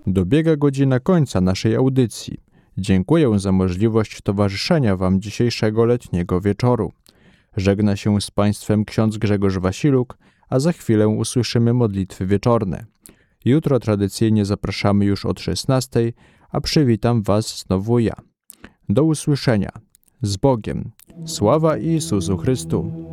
Dobiega godzina końca naszej audycji. Dziękuję za możliwość towarzyszenia Wam dzisiejszego letniego wieczoru. Żegna się z Państwem ksiądz Grzegorz Wasiluk, a za chwilę usłyszymy modlitwy wieczorne. Jutro tradycyjnie zapraszamy już od 16:00, a przywitam Was znowu ja. Do usłyszenia. Z Bogiem. Sława Jezusu Chrystu.